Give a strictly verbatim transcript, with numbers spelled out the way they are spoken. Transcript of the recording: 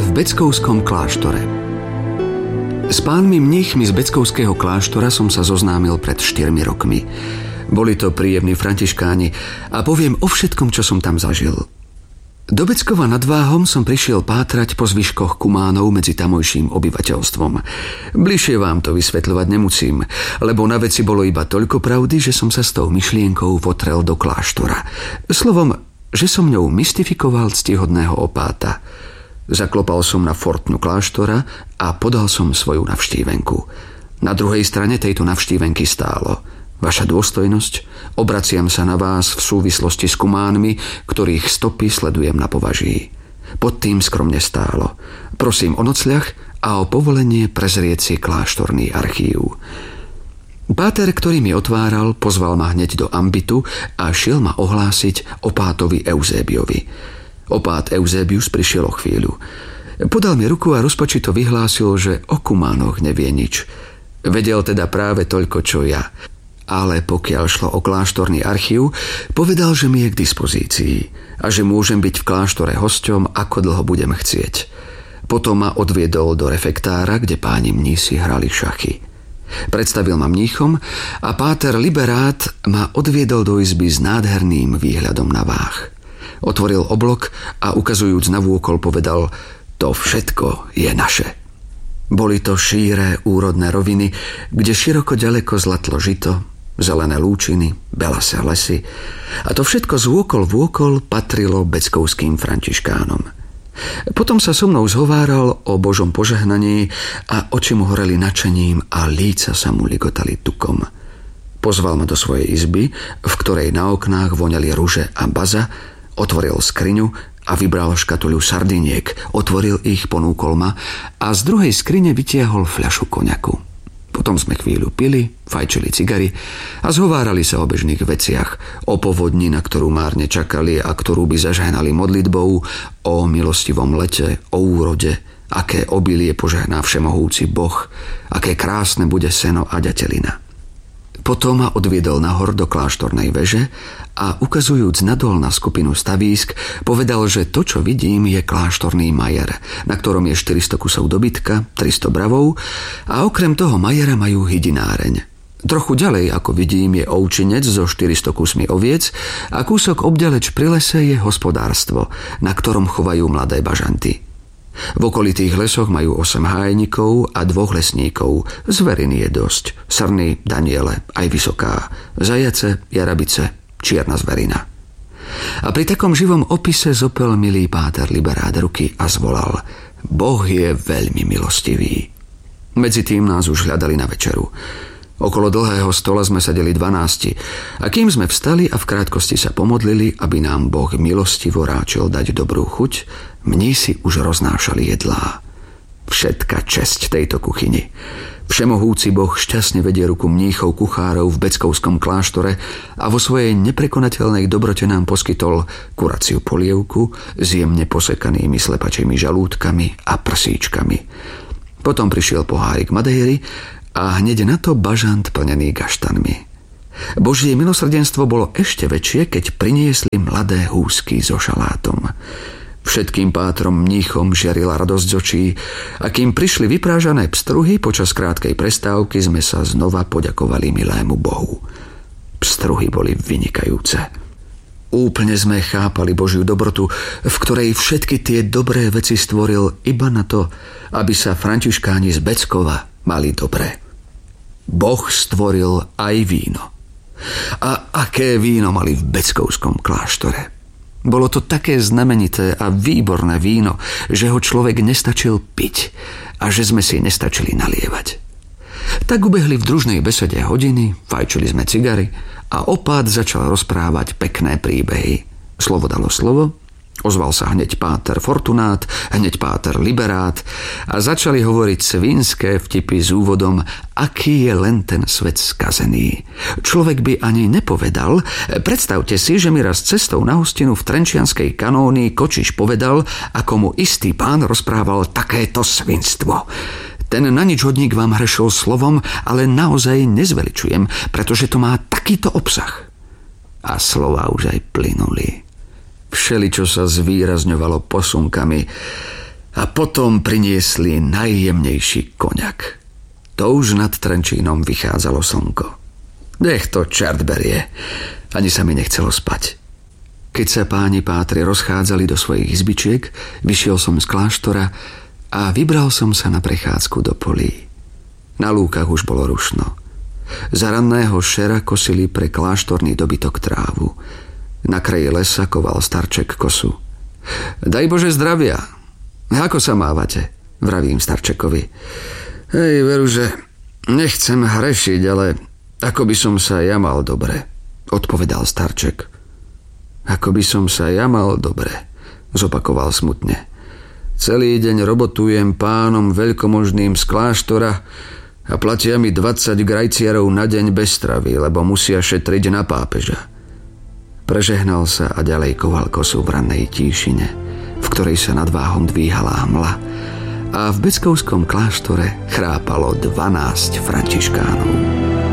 Beckovskom kláštore. S pánmi mníchmi z Beckovského kláštora som sa zoznámil pred štyrmi rokmi. Boli to príjemní františkáni a poviem o všetkom, čo som tam zažil. Do Beckova nad Váhom som prišiel pátrať po zvyškoch Kumánov medzi tamojším obyvateľstvom. Bližšie vám to vysvetľovať nemusím, lebo na veci bolo iba toľko pravdy, že som sa s tou myšlienkou votrel do kláštora. Slovom, že som ňou mystifikoval ctihodného opáta. Zaklopal som na fortňu kláštora a podal som svoju navštívenku. Na druhej strane tejto navštívenky stálo: Vaša dôstojnosť, obraciam sa na vás v súvislosti s Kumánmi, ktorých stopy sledujem na považí. Pod tým skromne stálo: Prosím o nocľah a o povolenie prezrieť si kláštorný archív. Páter, ktorý mi otváral, pozval ma hneď do ambitu a šiel ma ohlásiť opátovi Euzébiovi. Opát Euzébius prišiel o chvíľu. Podal mi ruku a rozpačito vyhlásil, že o Kumánoch nevie nič. Vedel teda práve toľko, čo ja. Ale pokiaľ šlo o kláštorný archív, povedal, že mi je k dispozícii a že môžem byť v kláštore hosťom, ako dlho budem chcieť. Potom ma odviedol do refektára, kde páni mnísi hrali šachy. Predstavil ma mníchom a páter Liberát ma odviedol do izby s nádherným výhľadom na Váh. Otvoril oblok a ukazujúc na vôkol povedal: To všetko je naše. Boli to šíré úrodné roviny, kde široko ďaleko zlatlo žito, zelené lúčiny, belasé lesy, a to všetko z vôkol vôkol patrilo beckovským františkánom. Potom sa so mnou zhováral o Božom požehnaní a oči mu horeli nadšením a líca sa mu ligotali tukom. Pozval ma do svojej izby, v ktorej na oknách voňali ruže a baza, otvoril skriňu a vybral škatuľu sardiniek, otvoril ich, ponúkol ma a z druhej skrine vytiahol fľašu koňaku. Potom sme chvíľu pili, fajčili cigary a zhovárali sa o bežných veciach, o povodni, na ktorú márne čakali a ktorú by zažehnali modlitbou, o milostivom lete, o úrode, aké obilie požehná všemohúci Boh, aké krásne bude seno a ďatelina. Potom ma odviedol nahor do kláštornej veže a ukazujúc nadol na skupinu stavísk, povedal, že to, čo vidím, je kláštorný majer, na ktorom je štyristo kusov dobytka, tristo bravov a okrem toho majera majú hydináreň. Trochu ďalej, ako vidím, je ovčinec so štyristo kusmi oviec a kúsok obďaleč pri lese je hospodárstvo, na ktorom chovajú mladé bažanty. V okolitých lesoch majú osem hájnikov a dvoch lesníkov. Zveriny je dosť. Srny, daniele, aj vysoká. Zajace, jarabice, čierna zverina. A pri takom živom opise zopel milý páter Liberát ruky a zvolal: Boh je veľmi milostivý. Medzi tým nás už hľadali na večeru. Okolo dlhého stola sme sedeli dvanásti a kým sme vstali a v krátkosti sa pomodlili, aby nám Boh milostivo ráčil dať dobrú chuť, mnísi už roznášali jedlá. Všetka česť tejto kuchyni. Všemohúci Boh šťastne vedie ruku mníchov kuchárov v Beckovskom kláštore a vo svojej neprekonateľnej dobrote nám poskytol kuraciu polievku s jemne posekanými slepačími žalúdkami a prsíčkami. Potom prišiel pohárik madejry a hneď na to bažant plnený gaštanmi. Božie milosrdenstvo bolo ešte väčšie, keď priniesli mladé húsky so šalátom. Všetkým pátrom mníchom žiarila radosť z očí a kým prišli vyprážané pstruhy, počas krátkej prestávky sme sa znova poďakovali milému Bohu. Pstruhy boli vynikajúce. Úplne sme chápali Božiu dobrotu, v ktorej všetky tie dobré veci stvoril iba na to, aby sa františkáni z Beckova mali dobre. Boh stvoril aj víno. A aké víno mali v Beckovskom kláštore? Bolo to také znamenité a výborné víno, že ho človek nestačil piť a že sme si nestačili nalievať. Tak ubehli v družnej besede hodiny, fajčili sme cigary a opát začal rozprávať pekné príbehy. Slovo dalo slovo, ozval sa hneď páter Fortunát, hneď páter Liberát a začali hovoriť svinské vtipy s úvodom, aký je len ten svet skazený. Človek by ani nepovedal. Predstavte si, že mi raz cestou na hostinu v Trenčianskej kanónii Kočiš povedal, ako mu istý pán rozprával takéto svinstvo. Ten na nič hodník vám hrešil slovom, ale naozaj nezveličujem, pretože to má takýto obsah. A slova už aj plynuli. Všeličo sa zvýrazňovalo posunkami. A potom priniesli najjemnejší koňak. To už nad Trenčínom vychádzalo slnko. Nech to čert berie. Ani sa mi nechcelo spať. Keď sa páni pátri rozchádzali do svojich izbičiek, vyšiel som z kláštora a vybral som sa na prechádzku do polí. Na lúkach už bolo rušno. Za ranného šera kosili pre kláštorný dobytok trávu. Na kraji lesa koval starček kosu. Daj Bože zdravia. Ako sa mávate? Vravím starčekovi. Hej, veru, že nechcem hrešiť, ale ako by som sa ja mal dobre, odpovedal starček. Ako by som sa ja mal dobre, zopakoval smutne. Celý deň robotujem pánom veľkomožným z kláštora a platia mi dvadsať grajciarov na deň bez stravy, lebo musia šetriť na pápeža. Prežehnal sa a ďalej koval kosu v rannej tíšine, v ktorej sa nad váhom dvíhala hmla a v Beckovskom kláštore chrápalo dvanásť františkánov.